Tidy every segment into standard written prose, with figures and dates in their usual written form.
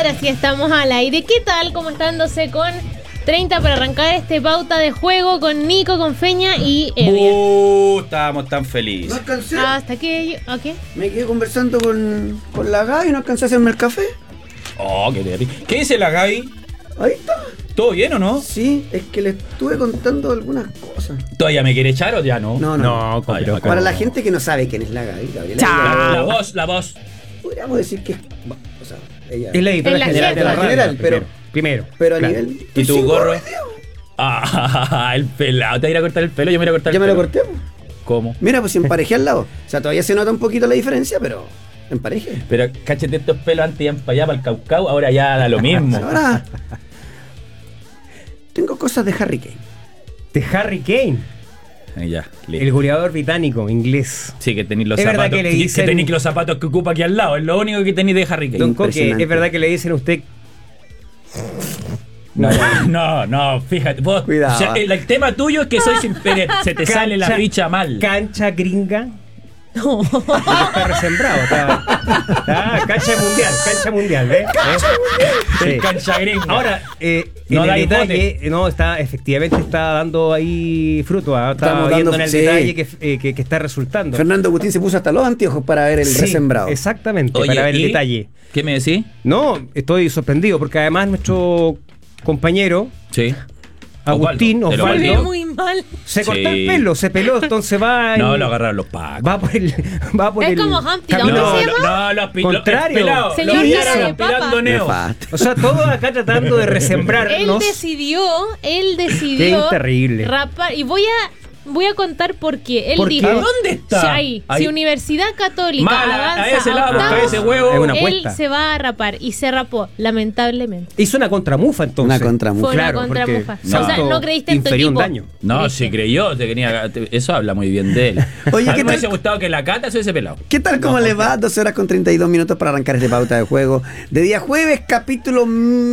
Ahora sí estamos al aire. ¿Qué tal? ¿Cómo están? 12 con 30 para arrancar este pauta de juego con Nico, con Feña y Evia. Estábamos tan No felices. alcancé. ¿Hasta qué? ¿A qué? Me quedé conversando con la Gaby y no alcancé a hacerme el café. Oh, qué terrible. ¿Qué dice la Gaby? Ahí está. ¿Todo bien o no? Sí, es que le estuve contando algunas cosas. ¿Todavía me quiere echar o ya no? No. pero Para la gente que no sabe quién es la Gaby, Gabriela. Chao. La voz. Podríamos decir que es. O sea, ella. Es la editora Es la general de la jefa. radio. General, pero- Primero. Pero a claro. nivel. ¿Y tu sin gorro? video. Ah, el pelado. ¿Te vas a ir a cortar el pelo? Yo me voy a cortar Ya el me pelo. lo corté. Po. ¿Cómo? Mira, pues si emparejé al lado. O sea, todavía se nota un poquito la diferencia, pero emparejé. Pero cáchate estos pelos antes iban para allá, para el Caucao, ahora ya da lo mismo. Ahora. Tengo cosas de Harry Kane. De Harry Kane, Ahí ya, listo. el goleador británico, inglés. Sí, que tenéis los Es verdad zapatos. que le que dicen- tenéis los zapatos que ocupa aquí al lado. Es lo único que tenéis de Harry Kane. Don Coque, Impresionante. es verdad que le dicen a usted. No, fíjate. Vos, Cuidado. o sea, el tema tuyo es que soy sin pere, se te sale la ficha mal. Cancha gringa. No. Está resembrado. Está cancha mundial, ¿ves? El cancha gringa. Ahora, No en da el hipote. detalle, efectivamente está dando ahí fruto. Estamos Estamos viendo dando- en el sí. detalle que está resultando. Fernando Gutín se puso hasta los anteojos para ver el Sí, resembrado. Exactamente, Oye, para ver el ¿y detalle. ¿Qué me decís? No, estoy sorprendido porque además nuestro compañero Sí. Agustín Te lo Me Osvaldo veo muy mal. se Sí. cortó el pelo, se peló, entonces va No, en- lo agarraron los pacos. va por el Es como Humpty, camino- ¿dónde se No, los Contrario. pelados. Se Los le pillaron olvidaron de papa. aspirando neo. Nefasto. O sea, todo acá tratando de Él resembrarnos. decidió Qué terrible. rapar. Y voy a contar por qué. Él ¿Por dijo, qué? ¿Dónde está? Si, ahí, Ahí. si Universidad Católica Mala, avanza a ese lado, octavos, busca ese huevo. Es una él apuesta. se va a rapar. Y se rapó, lamentablemente. Hizo una contramufa entonces. Una contramufa. Fue Claro, una porque contramufa. no. O sea, no creíste en tu inferió un equipo. daño. No, Creíste. si creyó, eso habla muy bien de él. Oye, a mí ¿qué me hubiese tal? gustado que la Cata se hubiese pelado. ¿Qué tal? ¿Cómo le va? 12 horas con 32 minutos para arrancar este pauta de juego. De día jueves, capítulo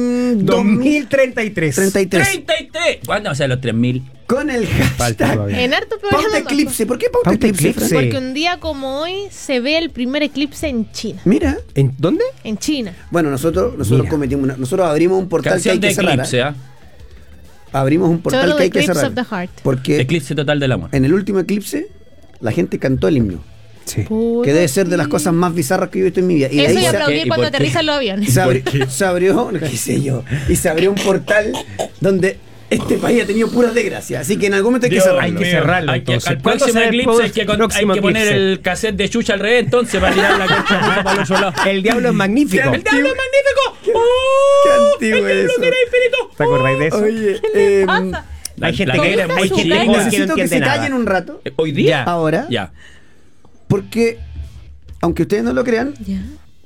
2033. 2033. 33. ¿Cuándo? O sea, los 3000. Con el Falta hashtag todavía. En harto programa Pauta pasó. Eclipse. ¿Por qué Pauta Pauta Eclipse? Eclipse. Fran? Porque un día como hoy se ve el primer eclipse en China. Mira, ¿En dónde? En China. bueno, nosotros Mira. cometimos nosotros abrimos un portal que hay Canción de que cerrar. Eclipse, ¿ah? Abrimos un portal Total que hay que Eclipse cerrar. of the Heart. Porque Eclipse total del amor. en el último eclipse la gente cantó el himno, Sí. que debe ser de las cosas más bizarras que yo he visto en mi vida. Y de Eso ahí y se- aplaudir ¿Y cuando por qué? aterrizan los aviones. se abrió, no qué sé yo, y se abrió un portal donde este país ha tenido puras desgracias. Así que en algún momento hay que Dios cerrarlo. Hay que mío. cerrarlo, Hay que, entonces. al ¿Cuándo próximo será el eclipse hay que, próximo hay que poner eclipse? el cassette de Chucha al revés, entonces para tirar la concha para el otro lado. El diablo es magnífico. ¡El diablo es magnífico! Qué antiguo ¡El diablo eso. tiene infinito! ¿Te acordáis de eso? Oye, Hay gente la que negra es muy hay gente chilena. joven que no necesito que entiende se nada. callen un rato. ¿Hoy día? Ya. Ahora, Ya. porque, aunque ustedes no lo crean, Ya.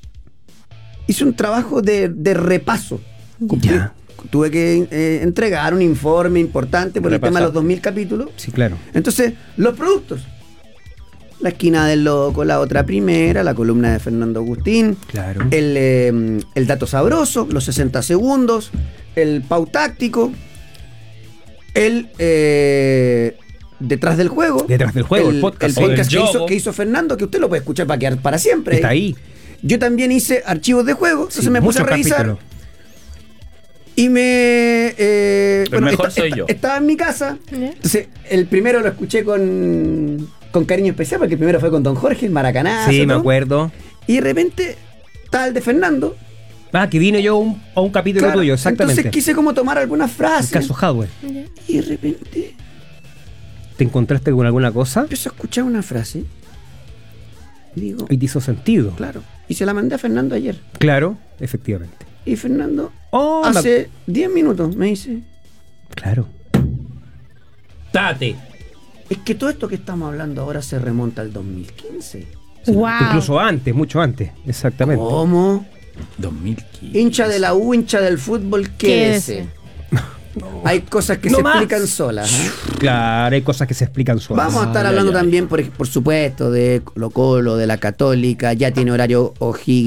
hice un trabajo de repaso. Ya. Tuve que entregar un informe importante por el Repasar. tema de los 2000 capítulos. Sí, claro. Entonces, los productos. La esquina del loco, la otra primera, la columna de Fernando Agustín, Claro. el dato sabroso, los 60 segundos, el pautáctico, el detrás del juego. Detrás del juego, el podcast. El podcast O del yogo. que hizo Fernando, que usted lo puede escuchar para quedar para siempre. Está ahí. Yo también hice archivos de juego, entonces Sí, me puse a muchos revisar. capítulos. Y me. mejor soy yo. Estaba en mi casa. Ya. Entonces, el primero lo escuché con cariño especial, porque el primero fue con Don Jorge, el Maracanazo. Sí, me todo. acuerdo. Y de repente, estaba el de Fernando. Ah, que vino yo a un capítulo Claro, tuyo, exactamente. Entonces quise como tomar algunas El frases. caso Hardware. Ya. Y de repente ¿Te encontraste con alguna cosa? empiezo a escuchar una frase. Y digo, Y te hizo sentido. claro. Y se la mandé a Fernando ayer. Claro, efectivamente. Y Fernando, Oh, hace 10 minutos, me dice: Claro. Tate. es que todo esto que estamos hablando ahora se remonta al 2015. Wow. Incluso antes, mucho antes. Exactamente. ¿Cómo? 2015. Hincha de la U, hincha del fútbol, quédese. Hay cosas que No se más. explican solas. ¿eh? Claro, hay cosas que se explican solas. Vamos a estar Ay, hablando ay, ay. también, por supuesto, de Colo-Colo, de la Católica. Ya tiene horario O'Higgins.